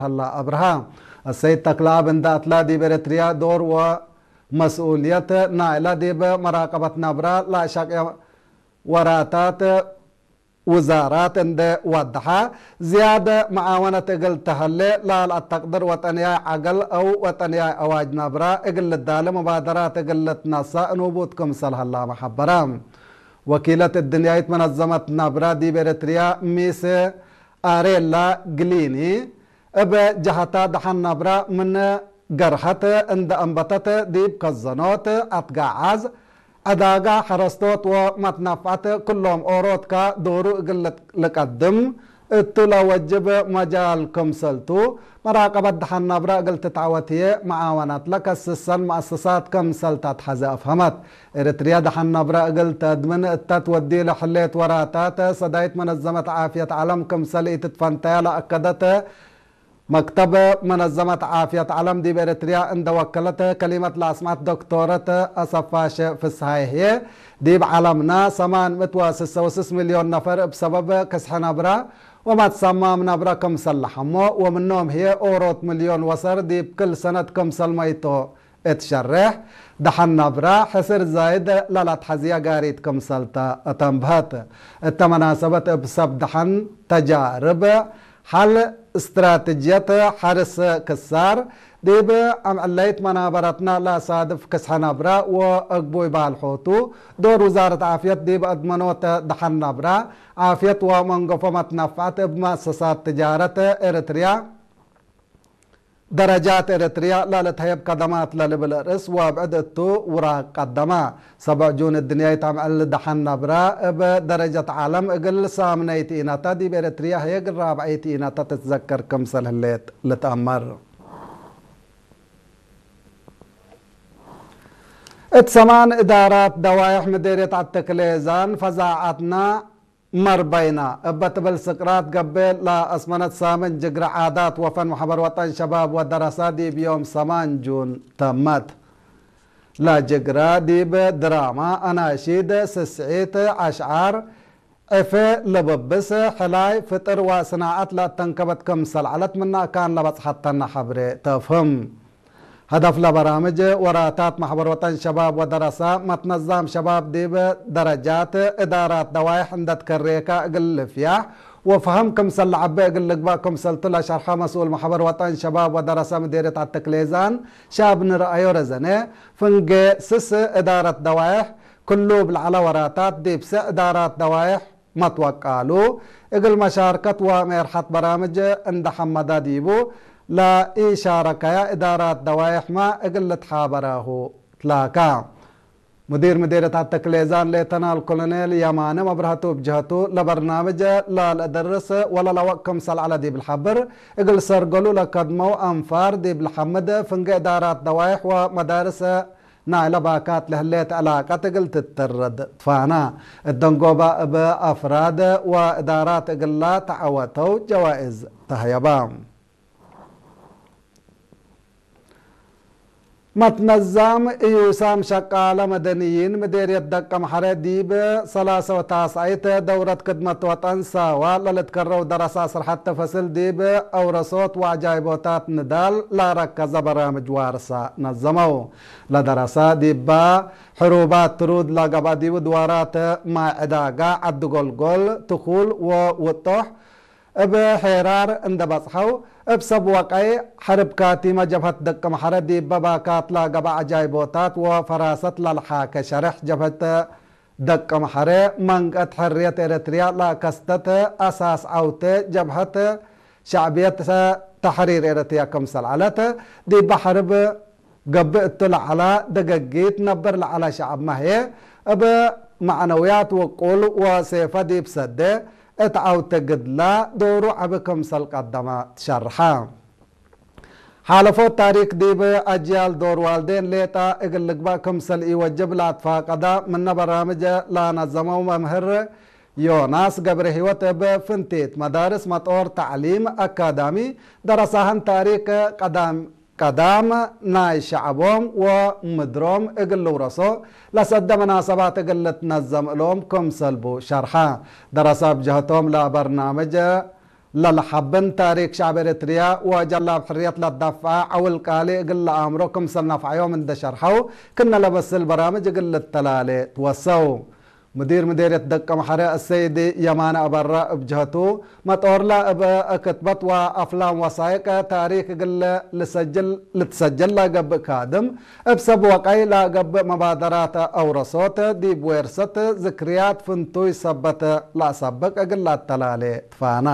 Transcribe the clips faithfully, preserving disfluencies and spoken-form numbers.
هلا أبرهام السيد تكلاب اندات لا دي بريتريا دور ومسؤولية نائلة دي بمراقبة نبرة لا شك وراتات وزارات اند وضحة زيادة معاونة اقل تهلي لا لا تقدر وطنيا عقل او وطنيا اواج نبرة اقل الدالة مبادرات اقل تنصى نوبوتكم صلح الله محبرام وكيلة الدنيا منظمة نبرة دي بريتريا ميس آريلا قليني اب جهتا دحن نبرة من قرحت اند انبتت ديب كالزنوت اتقعز اداقا حرستوت ومتنفعت كلهم اوروتكا دورو قلت لقدم اتلا وجب مجال كمسلتو مراقبة دحن نبرة قلت تعوتي معاونات لك السسن مؤسسات كمسلتات حزا افهمت اريتريا دحن نبرة قلت ادمن اتت ودي لحليت وراتات صدايت منظمة عافية عالم كمسلئي تتفنتيا لأكدت مكتب منظمة عافية عالم دي بإريتريا عند وكلت كلمة لاسمات دكتورة أصفاش في الصحيحية دي بعالمنا سمان متواسس وسس مليون نفر بسبب كسح نبرة وما تسمى من نبرة كم سلحمو ومنهم هي أوروت مليون وصر دي بكل سنة كم سلميتو اتشرح دحن نبرة حسر زايد لا تحزيا قاريت كم سلتا اتنبهت التمناسبة بسبب دحن تجارب حل استراتيجية حرس كسار ديب ام عليت منابرتنا لا صادف كسح نبرة واقبوي بالحوتو دور وزارة عافية ديب ادمنوت دحن نبرة عافية ومنقفة نفعت بمؤسسات تجارة اريتريا درجات اريتريا لا لتهيب قدمات للبلرس وابعدتو وراء قدما سبع جون الدنيا يتعمل دحن نبرة بدرجة عالم اقل سامنيت ايناتا دي باريتريا هي اقل رابعيت ايناتا تتذكر كم سلهليت لتأمر اتسمان ادارات دوائح مديرية التكليزان فزاعتنا مربينا ابتبل سقراط قبل لا اسمنت سامن جقر عادات وفن محبر وطن شباب ودراسات دي بيوم سمان جون تمت لا جقرا دي بدراما اناشيد سسعيت اشعار افي لببس حلاي فطر وصناعات لا تنكبت كم سلعلت منا كان لبس حتى نحبري تفهم هدف لبرامج وراتات محبر وطن شباب ودراسة متنظم شباب دي درجات ادارات دوائح عندت كريكا اقل فيها وفهم كم سل عبا اقل لقبا كم سلطلة شرحة مسؤول محبر وطن شباب ودراسة مديرية التكليزان شاب نرأيو رزني فنجي سس ادارة دوائح كله بالعلا وراتات دي بس ادارات دوائح ما توقعلو اقل مشاركة وميرحة برامج عند حمدا ديبو لا إشارة يا إدارات دوائح ما اقلت حابره تلاكا مدير مديرة التكليزان ليتنا الكولونيل يمان مبرهتو بجهتو لبرنامج لا لدرس ولا لوكم سل على دي بالحبر اقل سرقلو لقدمو أنفار دي بالحمد فنق إدارات دوائح ومدارس نايلة باكات لهليت علاقة تقل تترد تفانا الدنقوبة بأفراد وإدارات اقلا تعوتو جوائز تهيبام متنظم يوسام شقالة مدنيين مديرية دقة محرة ديب سلاسة وتاسعيت دورة خدمة وطن ساوا للتكرر دراسة صرحة فصل ديب أورصوت وعجايبوتات ندال لا ركز برامج وارسة نظمو لدراسة ديب حروبات ترود لقبا ديب دوارات مع عداقة عبد قول قول تخول ووطح بحرار اندبصحو بسب وقعي حرب كاتيمة جبهة دق محرد دي بباكات لا قبع عجايبوتات وفراست للحاك شرح جبهة دق محرة منقت حرية اريتريا لا كستت اساس عوت جبهة شعبية تحرير اريتريا كمسل علت دي بحرب قبئت على دقاقيت نبر على شعب مهي بمعنويات وقول وسيفة دي بسده اتعاو تقد لا دورو عبكم سلق الدماء تشرحا حالفو تاريخ ديب اجيال دور والدين ليتا اقل لقباكم سل يوجب لا اتفاقدا من برامج لا نظمو ممهر يوناس قبر هوت بفنتيت مدارس مطور تعليم اكاديمي درساهن تاريخ قدام قدام ناي شعبهم ومدروم اقل ورسو لسد مناسبات اقل تنظم لهم كم سلبو شرحا دراسة بجهتهم لا برنامج للحبن تاريخ شعب إريتريا وجلاب حرية للدفاع أو القالي قل أمركم سنفع يوم اند شرحو كنا لبس البرامج قل التلالي توسو مدير مديرية دقة محرق السيدي يمان أبرا بجهته مطور لا كتبت وأفلام وثائق تاريخ قل لسجل لتسجل لا قب كادم بسب وقعي لا قب مبادرات أو رصوت دي بويرست ذكريات فنتوي سبت لا سبق قل التلالي تفانا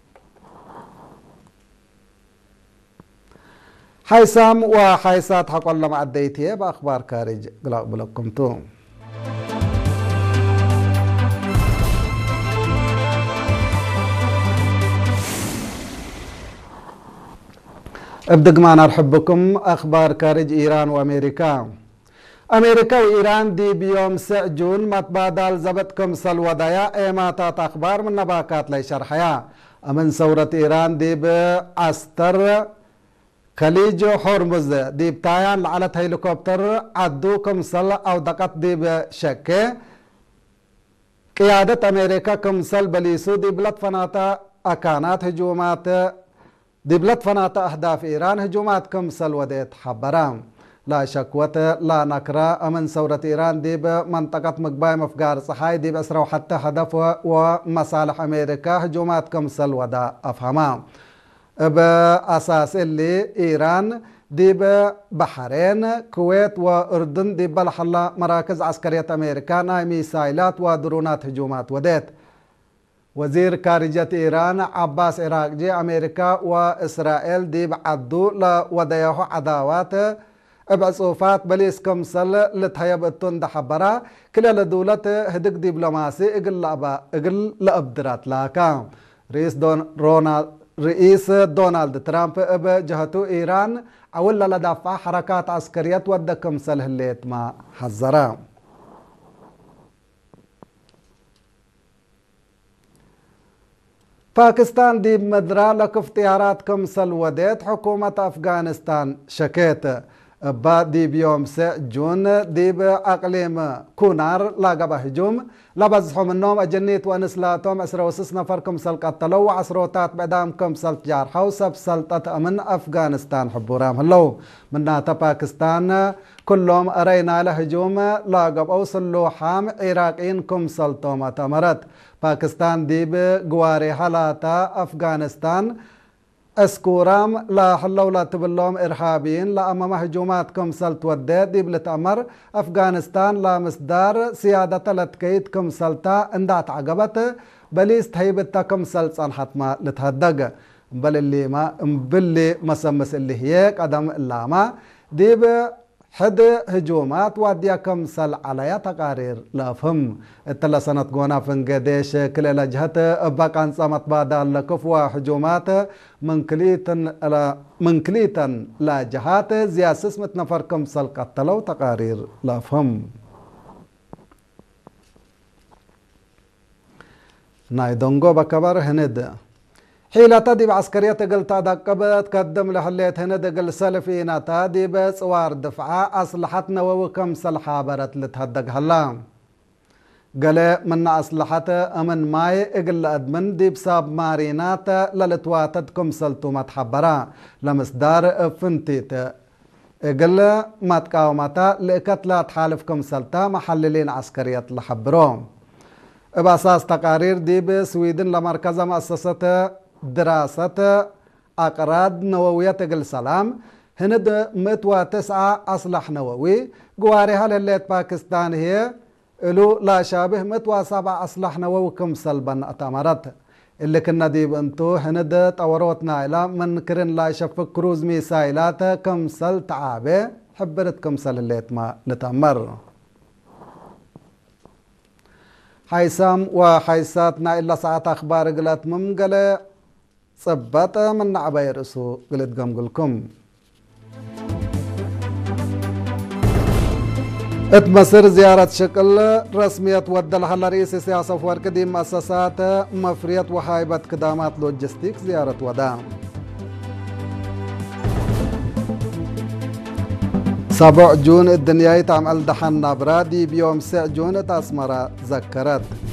حيسام وحيسات حقول لما عديتيه بأخبار كارج قلق بلكم توم ابدق معنا نرحبكم أخبار كارج إيران وأمريكا أمريكا وإيران دي بيوم سجون متبادل زبطكم سلودايا إيماتات أخبار من نباكات لي شرحيا أمن ثورة إيران دي بأستر خليج هرمز دي بتايان لعلت هيليكوبتر عدوكم سل أو دقت دي بشكة قيادة أمريكا كمسل بليسو دي بلد فناتا أكانات هجومات دي بلد فناتا أهداف إيران هجومات كمسل وديت حبرام لا شكوة لا نكرة أمن ثورة إيران دي بمنطقة مقباي مفقار صحاي دي بأسروا حتى هدف ومصالح أمريكا هجومات كمسل ودا أفهمام بأساس اللي إيران دي بحرين كويت وأردن دي بالحلا مراكز عسكرية أمريكا ناي ميسايلات ودرونات هجومات وديت وزير خارجية إيران عباس عراقجي أمريكا وإسرائيل دي بعدو لوديه عداوات بعصوفات بليس كمسل لتهيب التند حبرا كلا لدولة هدق دبلوماسي اقل لأبا اقل لأبدرات لاكا رئيس دون رونالد رئيس دونالد ترامب بجهته إيران أولا لدفع حركات عسكرية ودى كمسل هليت ما حذرا باكستان دي مدرا لك اختيارات كمسل وديت حكومة أفغانستان شكيت با دي بيوم جون دي بأقليم كونار لاقبا هجوم لبزحوا منهم أجنيت وانسلاتهم أسروا وسس نفر كمسل قتلوا وعسروتات بعدام كمسل جارحوا سب سلطة أمن أفغانستان حبورام هلو مناتا باكستان كلهم أرينا لهجوم لاقب أوصلوا حام عراقين كمسل توما تمرت باكستان دي بقواري حالاتا أفغانستان اسكورام لا حلو لا تبلوم إرهابيين لا أمام هجوماتكم سلط وديت دي بلتأمر أفغانستان لا مصدار سيادة لتكيتكم سلطة اندات عقبت بليس تهيبتكم سلط صنحت ما لتهدق بل اللي ما بلي مسمس اللي هي قدم اللاما دي حد هجومات واديكم سل عليا تقارير لافهم التلا سنة قونا فنقديش كل لجهة باقان صامت بادال لكف وحجومات من كليتن من كليتن لا جهات زياس اسمت نفركم سل قتلو تقارير لافهم نايدونغو بكبر هند حيلة تدي بعسكرية قلت دقبت قدم لحليت هنا دقل سلفينا تادي بس وار دفعة أصلحتنا ووكم سلحة برت لتهدق هلام قال من أصلحت أمن ماي اقل أدمن دي بساب مارينات للتواتدكم سلطو متحبرا لمصدار فنتيت قال ما تقاومتا لإكتلات حالفكم سلطة محللين عسكرية لحبروم بأساس تقارير دي بسويدن لمركز مؤسسة دراسة أقراض نووية السلام هند متوى تسعة أصلح نووي قوارها لليت باكستان هي إلو لا شابه متوى سبع أصلح نووي كم سلبا أتمرت اللي كنا دي بنتو هند طوروتنا إلى من كرن لا يشفك كروز ميسايلات كم سل تعابه حبرت كم سل الليت ما لتمر حيسام وحيساتنا إلا ساعات أخبار قلت ممقلة صبت من عباي رسو قلت قمقلكم اتمسر زيارة شكل رسمية ودلها لرئيس سياسة فورك دي مؤسسات مفرية وحايبة قدامات لوجستيك زيارة ودام سبع جون الدنيا تعمل دحن نبرا دي بيوم سع جون تاسمرا ذكرت